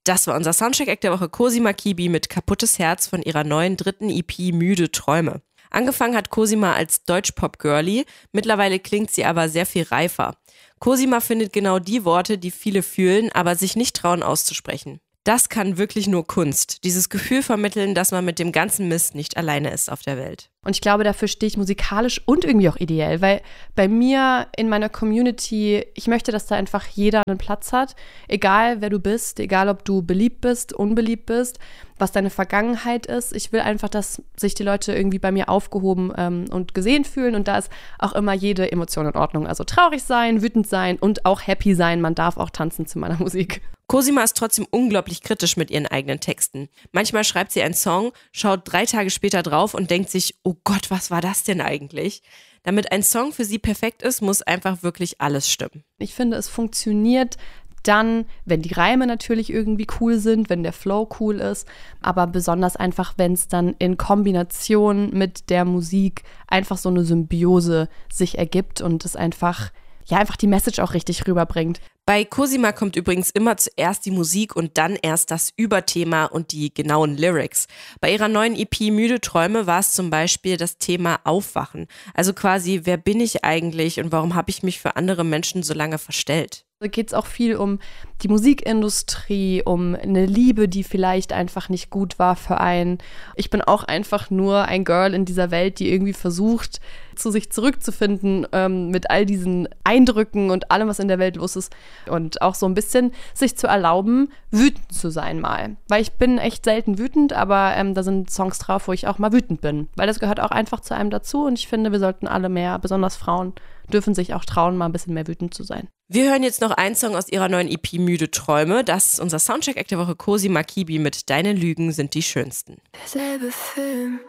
Das war unser Soundcheck-Act der Woche, Cosima Kibi mit Kaputtes Herz von ihrer neuen 3. EP Müde Träume. Angefangen hat Cosima als Deutschpop-Girlie, mittlerweile klingt sie aber sehr viel reifer. Cosima findet genau die Worte, die viele fühlen, aber sich nicht trauen auszusprechen. Das kann wirklich nur Kunst, dieses Gefühl vermitteln, dass man mit dem ganzen Mist nicht alleine ist auf der Welt. Und ich glaube, dafür stehe ich musikalisch und irgendwie auch ideell, weil bei mir in meiner Community, ich möchte, dass da einfach jeder einen Platz hat, egal wer du bist, egal ob du beliebt bist, unbeliebt bist, was deine Vergangenheit ist. Ich will einfach, dass sich die Leute irgendwie bei mir aufgehoben und gesehen fühlen und da ist auch immer jede Emotion in Ordnung. Also traurig sein, wütend sein und auch happy sein, man darf auch tanzen zu meiner Musik. Cosima ist trotzdem unglaublich kritisch mit ihren eigenen Texten. Manchmal schreibt sie einen Song, schaut 3 Tage später drauf und denkt sich, oh Gott, was war das denn eigentlich? Damit ein Song für sie perfekt ist, muss einfach wirklich alles stimmen. Ich finde, es funktioniert dann, wenn die Reime natürlich irgendwie cool sind, wenn der Flow cool ist, aber besonders einfach, wenn es dann in Kombination mit der Musik einfach so eine Symbiose sich ergibt und es einfach die Message auch richtig rüberbringt. Bei Cosima kommt übrigens immer zuerst die Musik und dann erst das Überthema und die genauen Lyrics. Bei ihrer neuen EP Müde Träume war es zum Beispiel das Thema Aufwachen. Also quasi, wer bin ich eigentlich und warum habe ich mich für andere Menschen so lange verstellt? Da geht es auch viel um die Musikindustrie, um eine Liebe, die vielleicht einfach nicht gut war für einen. Ich bin auch einfach nur ein Girl in dieser Welt, die irgendwie versucht, zu sich zurückzufinden mit all diesen Eindrücken und allem, was in der Welt los ist. Und auch so ein bisschen sich zu erlauben, wütend zu sein mal. Weil ich bin echt selten wütend, aber da sind Songs drauf, wo ich auch mal wütend bin. Weil das gehört auch einfach zu einem dazu und ich finde, wir sollten alle mehr, besonders Frauen, dürfen sich auch trauen, mal ein bisschen mehr wütend zu sein. Wir hören jetzt noch einen Song aus ihrer neuen EP Müde Träume. Das ist unser Soundcheck-Act der Woche, Cosima Kibi mit Deine Lügen sind die schönsten. Derselbe Film,